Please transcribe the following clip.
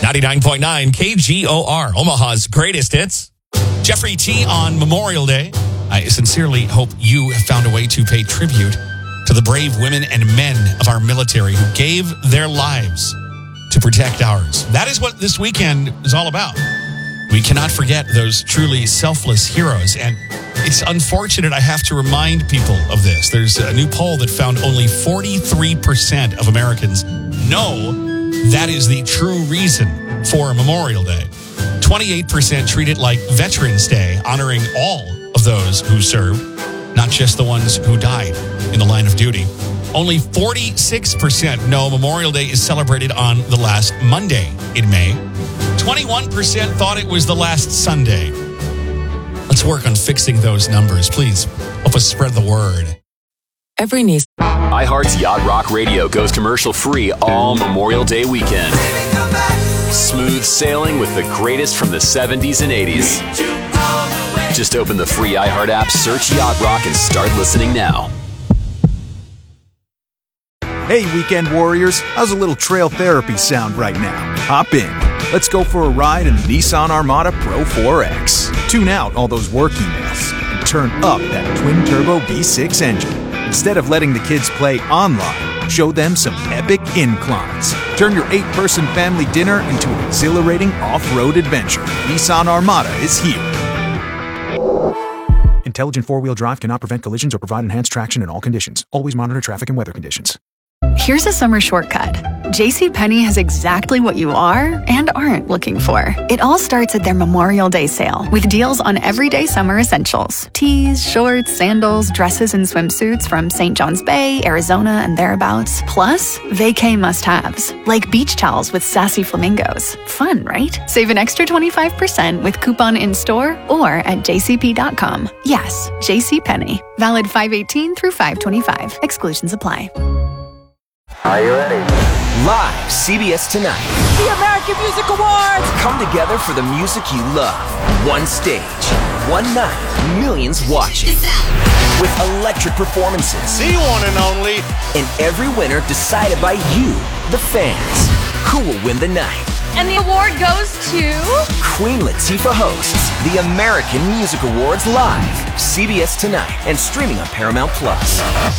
99.9 KGOR, Omaha's greatest hits. Jeffrey T. on Memorial Day. I sincerely hope you have found a way to pay tribute to the brave women and men of our military who gave their lives to protect ours. That is what this weekend is all about. We cannot forget those truly selfless heroes, and it's unfortunate I have to remind people of this. There's a new poll that found only 43% of Americans know that is the true reason for Memorial Day. 28% treat it like Veterans Day, honoring all of those who served, not just the ones who died in the line of duty. Only 46% know Memorial Day is celebrated on the last Monday in May. 21% thought it was the last Sunday. Let's work on fixing those numbers. Please help us spread the word. Every niece. iHeart's Yacht Rock Radio goes commercial-free all Memorial Day weekend. Smooth sailing with the greatest from the 70s and 80s. Just open the free iHeart app, search Yacht Rock, and start listening now. Hey, weekend warriors, how's a little trail therapy sound right now? Hop in. Let's go for a ride in the Nissan Armada Pro 4X. Tune out all those work emails and turn up that twin-turbo V6 engine. Instead of letting the kids play online, show them some epic inclines. Turn your 8-person family dinner into an exhilarating off-road adventure. Nissan Armada is here. Intelligent four-wheel drive cannot prevent collisions or provide enhanced traction in all conditions. Always monitor traffic and weather conditions. Here's a summer shortcut. JCPenney has exactly what you are and aren't looking for. It all starts at their Memorial Day sale with deals on everyday summer essentials. Tees, shorts, sandals, dresses, and swimsuits from St. John's Bay, Arizona, and thereabouts. Plus, vacay must-haves, like beach towels with sassy flamingos. Fun, right? Save an extra 25% with coupon in-store or at jcp.com. Yes, JCPenney. Valid 5/18 through 5/25. Exclusions apply. Are you ready? Live, CBS Tonight. The American Music Awards! Come together for the music you love. One stage, one night, millions watching. With electric performances. The one and only. And every winner decided by you, the fans. Who will win the night? And the award goes to... Queen Latifah hosts the American Music Awards live. CBS Tonight and streaming on Paramount Plus.